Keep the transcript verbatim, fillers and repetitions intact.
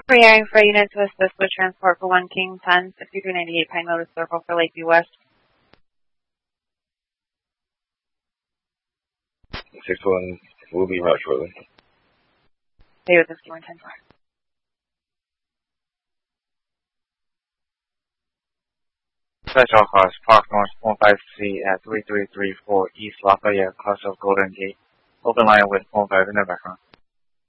Preparing for a unit to assist with transport for one King ten, sixty-three ninety-eight Pine Lotus Circle for Lakeview West. six one will be out shortly. Stay with us, one ten four. Special cars, Park North one five C at three three three four East Lafayette, cluster of Golden Gate. Open line with one five in the background.